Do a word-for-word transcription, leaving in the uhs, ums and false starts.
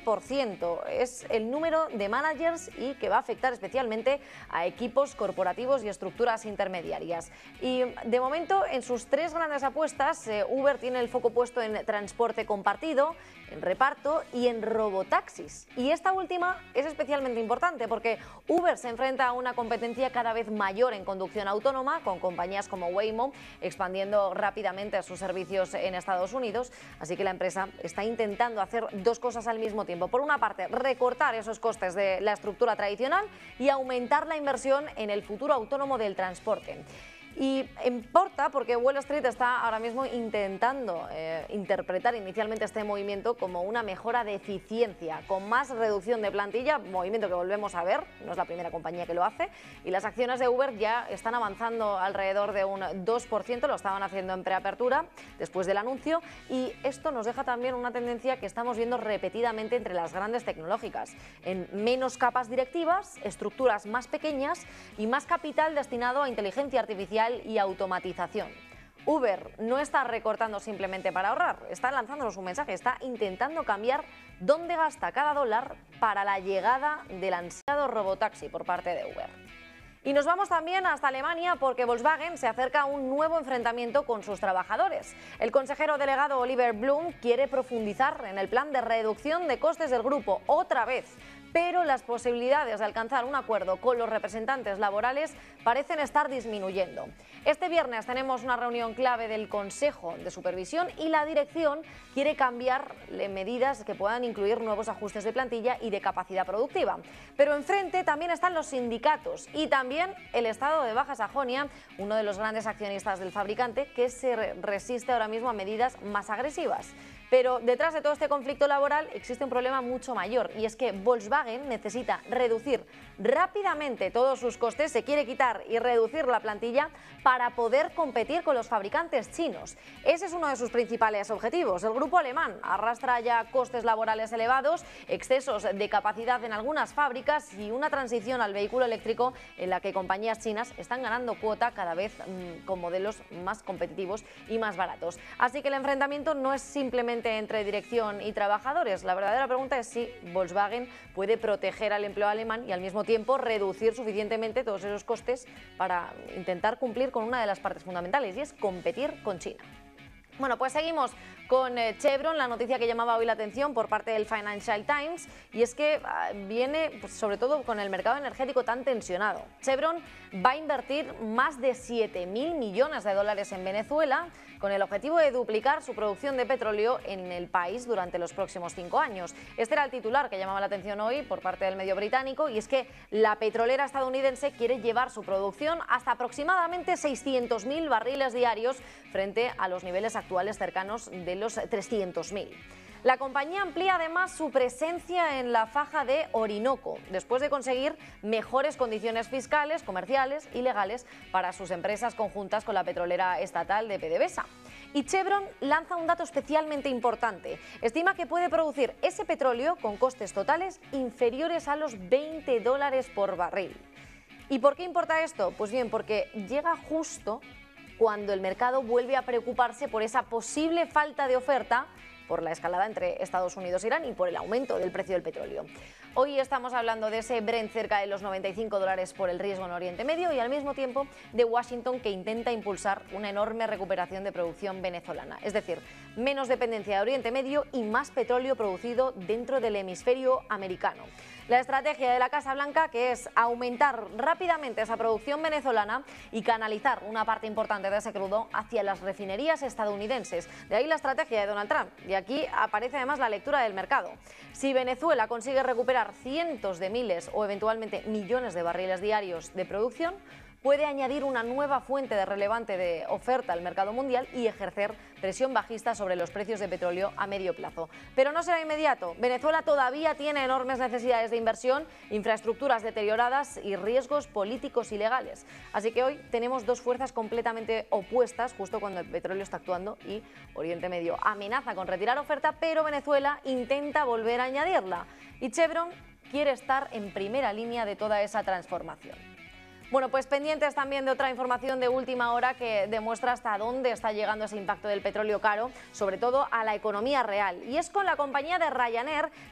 por ciento. Es el número de managers y que va a afectar especialmente a equipos corporativos y estructuras intermediarias. Y de momento, en sus tres grandes apuestas, eh, Uber tiene el foco puesto en transporte compartido, en reparto y en robotaxis. Y esta última es especialmente importante porque Uber se enfrenta a una competencia cada vez mayor en conducción autónoma, con compañías como Waymo expandiendo rápidamente sus servicios en Estados Unidos. Así que la empresa está intentando hacer dos cosas al mismo tiempo. Por una parte, recortar esos costes de la estructura tradicional y aumentar la inversión en el futuro autónomo del transporte. Y importa porque Wall Street está ahora mismo intentando eh, interpretar inicialmente este movimiento como una mejora de eficiencia, con más reducción de plantilla, movimiento que volvemos a ver, no es la primera compañía que lo hace, y las acciones de Uber ya están avanzando alrededor de un dos por ciento, lo estaban haciendo en preapertura después del anuncio, y esto nos deja también una tendencia que estamos viendo repetidamente entre las grandes tecnológicas, en menos capas directivas, estructuras más pequeñas y más capital destinado a inteligencia artificial y automatización. Uber no está recortando simplemente para ahorrar, está lanzándonos un mensaje, está intentando cambiar dónde gasta cada dólar para la llegada del ansiado robotaxi por parte de Uber. Y nos vamos también hasta Alemania porque Volkswagen se acerca a un nuevo enfrentamiento con sus trabajadores. El consejero delegado Oliver Blume quiere profundizar en el plan de reducción de costes del grupo otra vez, pero las posibilidades de alcanzar un acuerdo con los representantes laborales parecen estar disminuyendo. Este viernes tenemos una reunión clave del Consejo de Supervisión y la dirección quiere cambiar medidas que puedan incluir nuevos ajustes de plantilla y de capacidad productiva. Pero enfrente también están los sindicatos y también el Estado de Baja Sajonia, uno de los grandes accionistas del fabricante, que se resiste ahora mismo a medidas más agresivas. Pero detrás de todo este conflicto laboral existe un problema mucho mayor y es que Volkswagen necesita reducir rápidamente todos sus costes, se quiere quitar y reducir la plantilla para poder competir con los fabricantes chinos. Ese es uno de sus principales objetivos. El grupo alemán arrastra ya costes laborales elevados, excesos de capacidad en algunas fábricas y una transición al vehículo eléctrico en la que compañías chinas están ganando cuota cada vez mmm, con modelos más competitivos y más baratos. Así que el enfrentamiento no es simplemente entre dirección y trabajadores. La verdadera pregunta es si Volkswagen puede proteger al empleo alemán y al mismo tiempo reducir suficientemente todos esos costes para intentar cumplir con una de las partes fundamentales y es competir con China. Bueno, pues seguimos con eh, Chevron, la noticia que llamaba hoy la atención por parte del Financial Times, y es que ah, viene pues, sobre todo con el mercado energético tan tensionado. Chevron va a invertir más de siete mil millones de dólares en Venezuela con el objetivo de duplicar su producción de petróleo en el país durante los próximos cinco años. Este era el titular que llamaba la atención hoy por parte del medio británico, y es que la petrolera estadounidense quiere llevar su producción hasta aproximadamente seiscientos mil barriles diarios frente a los niveles actuales cercanos de los trescientos mil. La compañía amplía además su presencia en la faja de Orinoco, después de conseguir mejores condiciones fiscales, comerciales y legales para sus empresas conjuntas con la petrolera estatal de PDVSA. Y Chevron lanza un dato especialmente importante. Estima que puede producir ese petróleo con costes totales inferiores a los veinte dólares por barril. ¿Y por qué importa esto? Pues bien, porque llega justo cuando el mercado vuelve a preocuparse por esa posible falta de oferta por la escalada entre Estados Unidos e Irán y por el aumento del precio del petróleo. Hoy estamos hablando de ese Brent cerca de los noventa y cinco dólares por el riesgo en Oriente Medio y al mismo tiempo de Washington, que intenta impulsar una enorme recuperación de producción venezolana, es decir, menos dependencia de Oriente Medio y más petróleo producido dentro del hemisferio americano. La estrategia de la Casa Blanca, que es aumentar rápidamente esa producción venezolana y canalizar una parte importante de ese crudo hacia las refinerías estadounidenses. De ahí la estrategia de Donald Trump. Y aquí aparece además la lectura del mercado. Si Venezuela consigue recuperar cientos de miles o eventualmente millones de barriles diarios de producción, puede añadir una nueva fuente de relevante de oferta al mercado mundial y ejercer presión bajista sobre los precios de petróleo a medio plazo. Pero no será inmediato. Venezuela todavía tiene enormes necesidades de inversión, infraestructuras deterioradas y riesgos políticos y legales. Así que hoy tenemos dos fuerzas completamente opuestas justo cuando el petróleo está actuando y Oriente Medio amenaza con retirar oferta, pero Venezuela intenta volver a añadirla. Y Chevron quiere estar en primera línea de toda esa transformación. Bueno, pues pendientes también de otra información de última hora que demuestra hasta dónde está llegando ese impacto del petróleo caro, sobre todo a la economía real. Y es con la compañía de Ryanair,